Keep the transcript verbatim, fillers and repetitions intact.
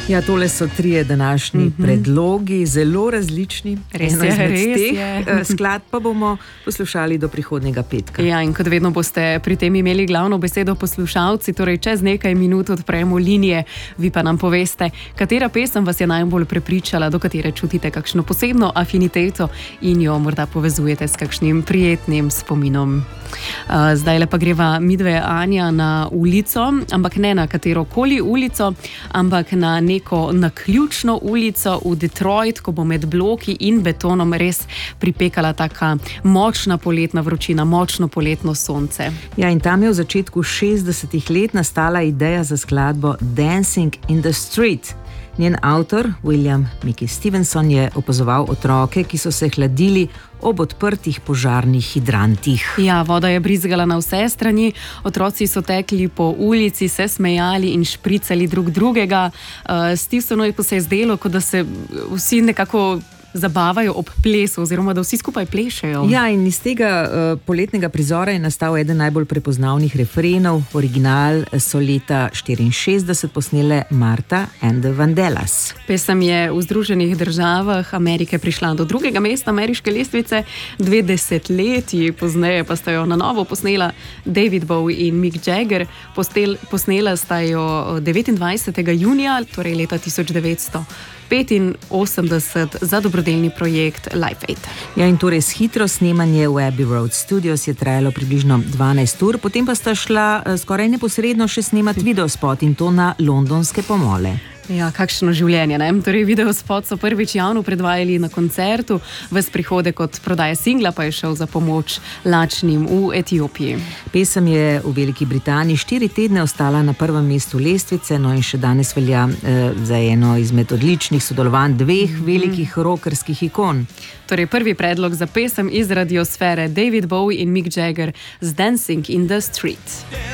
Ja, tole so trije današnji mm-hmm. predlogi, zelo različni. Res je, res teh. je. Sklad pa bomo poslušali do prihodnjega petka. Ja, in kot vedno boste pri tem imeli glavno besedo poslušalci, torej čez nekaj minut odpremo linije, vi pa nam poveste, katera pesem vas je najbolj prepričala, do katere čutite kakšno posebno afiniteto in jo morda povezujete s kakšnim prijetnim spominom. Zdaj le pa greva midve Anja na ulico, ampak ne na katerokoli ulico, ampak na neko naključno ulico v Detroit, ko bo med bloki in betonom res pripekala taka močna poletna vročina, močno poletno sonce. Ja, in tam je v začetku šestdesetih let nastala ideja za skladbo Dancing in the Street. Njen avtor, William Mickey Stevenson, je opazoval otroke, ki so se hladili ob odprtih požarnih hidrantih. Ja, voda je brizgala na vse strani, otroci so tekli po ulici, se smejali in špricali drug drugega. Uh, Stevensonu pa se je zdelo, kot da se vsi nekako zabavajo ob plesu, oziroma da vsi skupaj plešejo. Ja, in iz tega uh, poletnega prizora je nastal eden najbolj prepoznavnih refrenov. Original so leta štiriinšestdeset posnele Martha and the Vandellas. Pesem je v Združenih državah Amerike prišla do drugega mesta ameriške lestvice, dve desetletji pozneje pa sta jo na novo posnela David Bowie in Mick Jagger. Postel, posnela sta jo devetindvajsetega junija, torej leta tisoč devetsto petinosemdeset za dobrodelni projekt Live Aid. Ja, in torej hitro snemanje v Abbey Road Studios je trajalo približno dvanajst ur, potem pa sta šla skoraj neposredno še snemati videospot in to na londonske pomole. Ja, kakšno življenje, ne? Torej, videospot so prvič javno predvajali na koncertu, ves prihodek od prodaje singla pa je šel za pomoč lačnim v Etiopiji. Pesem je v Veliki Britaniji štiri tedne ostala na prvem mestu lestvice, no in še danes velja eh, za eno izmed odličnih sodelovanj dveh mm-hmm. velikih rockerskih ikon. Torej, prvi predlog za pesem iz radiosfere David Bowie in Mick Jagger z Dancing in the Street.